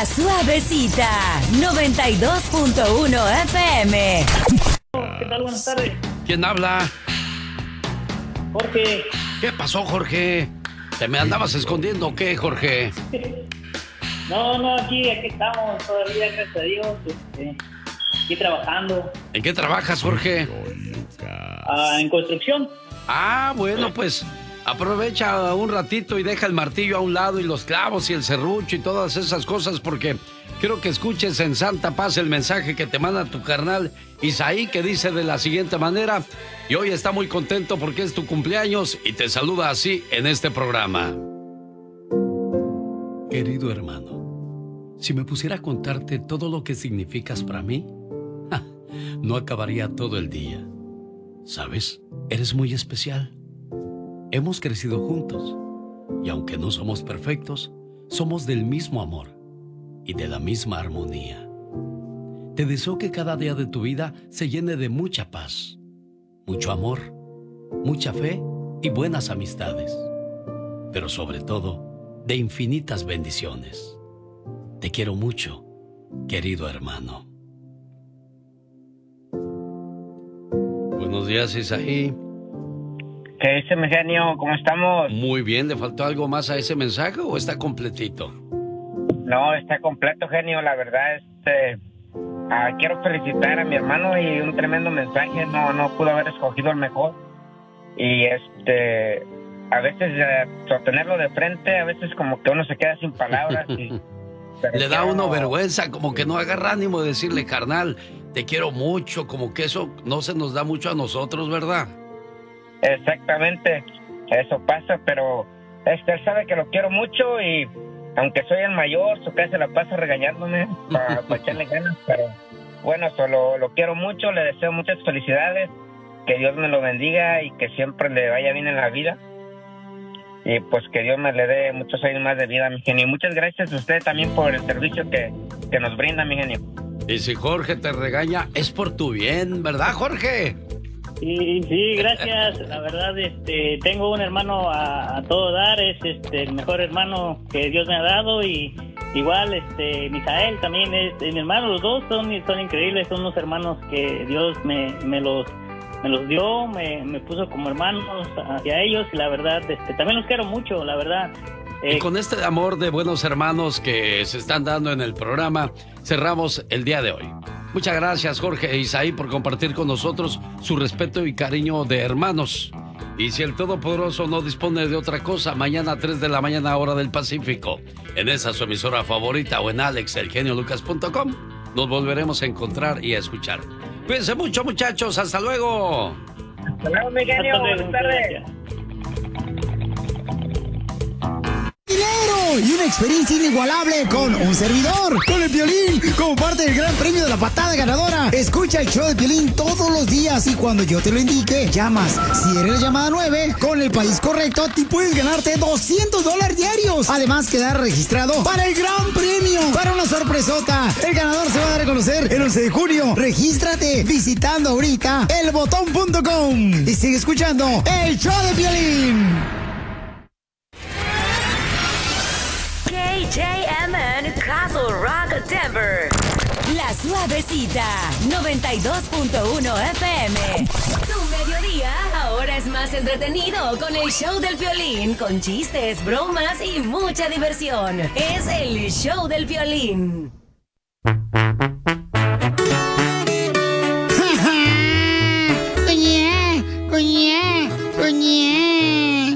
La Suavecita, 92.1 FM. ¿Qué tal? Buenas tardes. ¿Quién habla? Jorge. ¿Qué pasó, Jorge? ¿Te me andabas escondiendo o qué, Jorge? No, aquí estamos todavía, gracias a Dios. Aquí trabajando. ¿En qué trabajas, Jorge? En construcción. Ah, bueno, pues aprovecha un ratito y deja el martillo a un lado y los clavos y el serrucho y todas esas cosas, porque quiero que escuches en santa paz el mensaje que te manda tu carnal Isaí, que dice de la siguiente manera, y hoy está muy contento porque es tu cumpleaños y te saluda así en este programa. Querido hermano, si me pusiera a contarte todo lo que significas para mí, no acabaría todo el día. ¿Sabes? Eres muy especial. Hemos crecido juntos y aunque no somos perfectos, somos del mismo amor y de la misma armonía. Te deseo que cada día de tu vida se llene de mucha paz, mucho amor, mucha fe y buenas amistades, pero sobre todo de infinitas bendiciones. Te quiero mucho, querido hermano. Buenos días, Isaí. ¿Qué dice, mi genio? ¿Cómo estamos? Muy bien, ¿le faltó algo más a ese mensaje o está completito? No, está completo, genio. La verdad, quiero felicitar a mi hermano y un tremendo mensaje. No pudo haber escogido el mejor. Y a veces sostenerlo de frente, a veces como que uno se queda sin palabras. Le da a uno vergüenza, como que no agarra ánimo de decirle, carnal, te quiero mucho, como que eso no se nos da mucho a nosotros, ¿verdad? Exactamente, eso pasa, pero él sabe que lo quiero mucho y aunque soy el mayor, su casa se la pasa regañándome para echarle ganas, pero bueno, solo lo quiero mucho, le deseo muchas felicidades, que Dios me lo bendiga y que siempre le vaya bien en la vida y pues que Dios me le dé muchos años más de vida, mi genio. Y muchas gracias a usted también por el servicio que nos brinda, mi genio. Y si Jorge te regaña, es por tu bien, ¿verdad, Jorge? Sí, gracias. La verdad, tengo un hermano a todo dar, es el mejor hermano que Dios me ha dado y igual, Misael también es mi hermano, los dos son increíbles, son unos hermanos que Dios me los dio, me puso como hermanos hacia ellos y la verdad, también los quiero mucho, la verdad. Y con este amor de buenos hermanos que se están dando en el programa, cerramos el día de hoy. Muchas gracias, Jorge e Isaí, por compartir con nosotros su respeto y cariño de hermanos. Y si el Todopoderoso no dispone de otra cosa, mañana a 3 de la mañana, hora del Pacífico, en esa su emisora favorita o en alexelgeniolucas.com, nos volveremos a encontrar y a escuchar. Cuídense mucho, muchachos. ¡Hasta luego! Hasta luego, mi genio. Buenas tardes. Y una experiencia inigualable con un servidor, con el Piolín, como parte del gran premio de la patada ganadora. Escucha el show de Piolín todos los días y cuando yo te lo indique, llamas. Si eres la llamada 9, con el país correcto, te puedes ganarte $200 diarios. Además, quedar registrado para el gran premio, para una sorpresota. El ganador se va a dar a conocer el 11 de junio. Regístrate visitando ahorita elbotón.com y sigue escuchando el show de Piolín. KJMN Castle Rock, Denver. La Suavecita, 92.1 FM. Tu mediodía ahora es más entretenido con el show del Piolín, con chistes, bromas y mucha diversión. Es el show del Piolín.